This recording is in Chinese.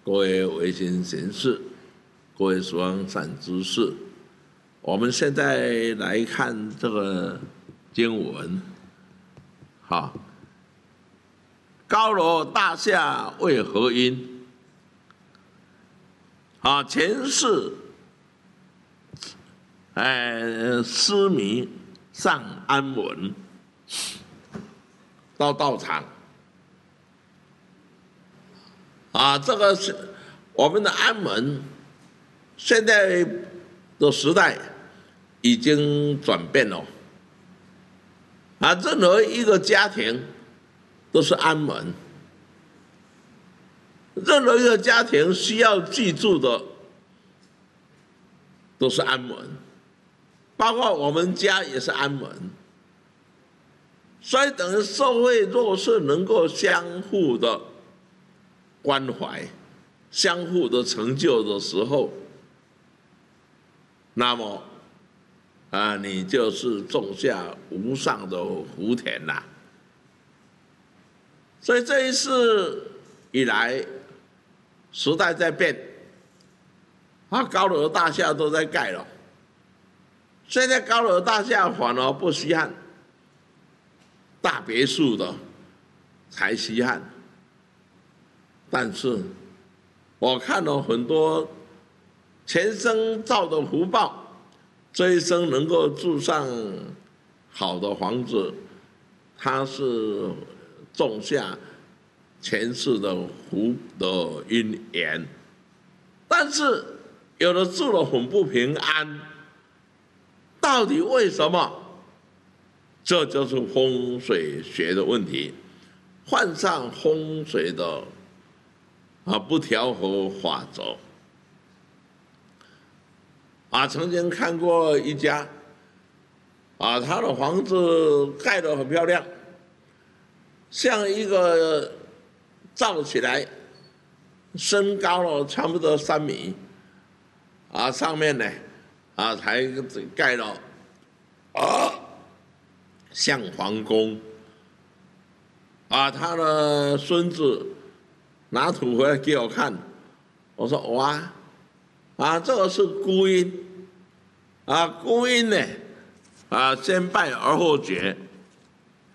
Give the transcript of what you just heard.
各位维新贤士，各位属望善知识，我们现在来看这个经文，好，高楼大厦为何因？啊，前世，失迷上安稳，到道场。啊，这个是我们的安门，现在的时代已经转变了。啊，任何一个家庭都是安门，任何一个家庭需要记住的都是安门，包括我们家也是安门。所以等于社会若是能够相互的关怀、相互的成就的时候，那么你就是种下无上的福田啦。所以这一次以来，时代在变，高楼大厦都在盖了，现在高楼大厦反而不稀罕，大别墅的才稀罕。但是，我看了很多前生造的福报，这一生能够住上好的房子，他是种下前世的福的因缘。但是有的住了很不平安，到底为什么？这就是风水学的问题，犯上风水的不调和法则。曾经看过一家，他的房子盖得很漂亮，像一个造起来身高了差不多3米，上面呢，才盖了像皇宫，他的孙子拿土回来给我看，我说哇，这个是孤阴，孤阴呢，先拜而后觉，